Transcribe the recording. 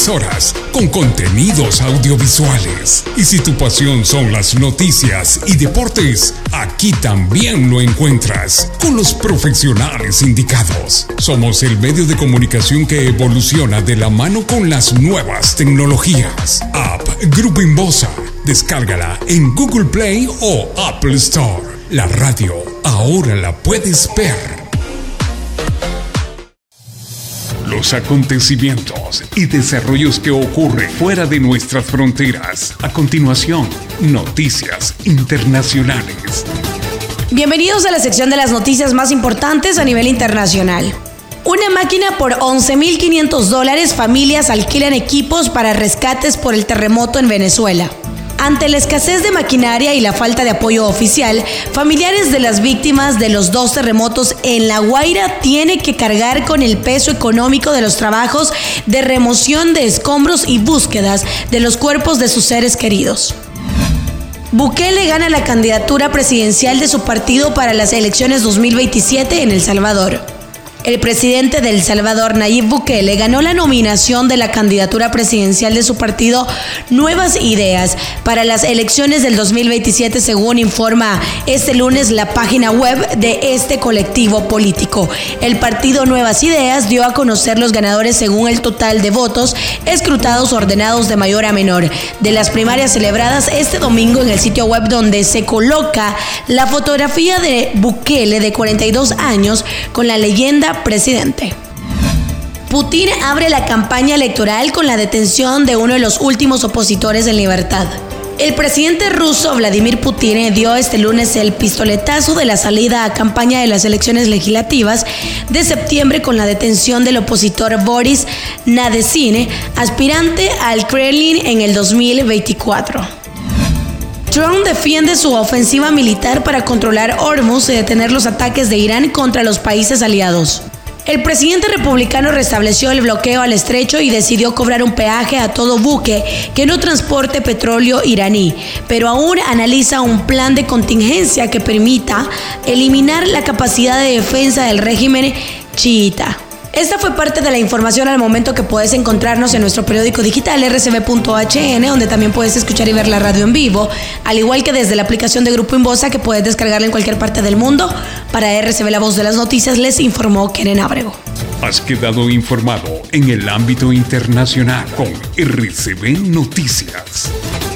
emisoras con contenidos audiovisuales. Y si tu pasión son las noticias y deportes, aquí también lo encuentras con los profesionales indicados. Somos el medio de comunicación que evoluciona de la mano con las nuevas tecnologías. App Grupo Inbosa. Descárgala en Google Play o Apple Store. La radio ahora la puedes ver. Los acontecimientos y desarrollos que ocurren fuera de nuestras fronteras. A continuación, noticias internacionales. Bienvenidos a la sección de las noticias más importantes a nivel internacional. Una máquina por $11,500. Familias alquilan equipos para rescates por el terremoto en Venezuela. Ante la escasez de maquinaria y la falta de apoyo oficial, familiares de las víctimas de los 2 terremotos en La Guaira tienen que cargar con el peso económico de los trabajos de remoción de escombros y búsquedas de los cuerpos de sus seres queridos. Bukele gana la candidatura presidencial de su partido para las elecciones 2027 en El Salvador. El presidente de El Salvador, Nayib Bukele, ganó la nominación de la candidatura presidencial de su partido Nuevas Ideas para las elecciones del 2027, según informa este lunes la página web de este colectivo político. El partido Nuevas Ideas dio a conocer los ganadores según el total de votos escrutados ordenados de mayor a menor de las primarias celebradas este domingo en el sitio web, donde se coloca la fotografía de Bukele de 42 años con la leyenda presidente. Putin abre la campaña electoral con la detención de uno de los últimos opositores en libertad. El presidente ruso Vladimir Putin dio este lunes el pistoletazo de la salida a campaña de las elecciones legislativas de septiembre con la detención del opositor Boris Nadezhd, aspirante al Kremlin en el 2024. Trump defiende su ofensiva militar para controlar Hormuz y detener los ataques de Irán contra los países aliados. El presidente republicano restableció el bloqueo al estrecho y decidió cobrar un peaje a todo buque que no transporte petróleo iraní, pero aún analiza un plan de contingencia que permita eliminar la capacidad de defensa del régimen chiita. Esta fue parte de la información al momento que puedes encontrarnos en nuestro periódico digital rcb.hn, donde también puedes escuchar y ver la radio en vivo, al igual que desde la aplicación de Grupo Inbosa, que puedes descargarla en cualquier parte del mundo. Para RCB La Voz de las Noticias les informó Keren Ábrego. Has quedado informado en el ámbito internacional con RCB Noticias.